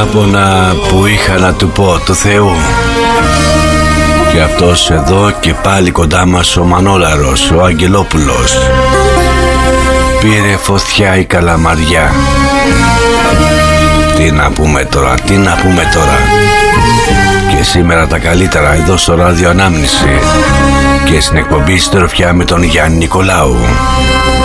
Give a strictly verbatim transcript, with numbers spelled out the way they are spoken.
παράπονα που είχα να του πω του Θεού. Και αυτός εδώ και πάλι κοντά μας ο Μανόλαρος, ο Αγγελόπουλος. Πήρε φωτιά η Καλαμαριά. Τι να πούμε τώρα, τι να πούμε τώρα. Και σήμερα τα καλύτερα εδώ στο Ράδιο Ανάμνηση και στην εκπομπή Συντροφιά με τον Γιάννη Νικολάου.